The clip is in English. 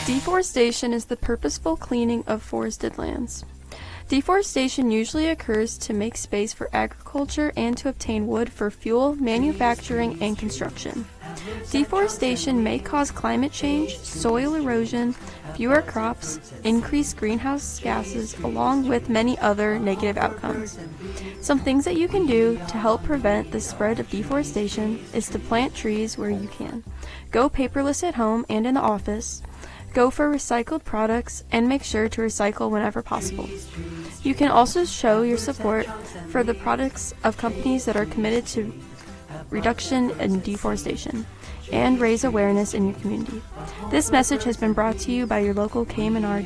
Deforestation is the purposeful cleaning of forested lands. Deforestation usually occurs to make space for agriculture and to obtain wood for fuel, manufacturing, and construction. Deforestation may cause climate change, soil erosion, fewer crops, increased greenhouse gases, along with many other negative outcomes. Some things that you can do to help prevent the spread of deforestation is to plant trees where you can. Go paperless at home and in the office. Go for recycled products and make sure to recycle whenever possible. You can also show your support for the products of companies that are committed to reduction in deforestation and raise awareness in your community. This message has been brought to you by your local KMNR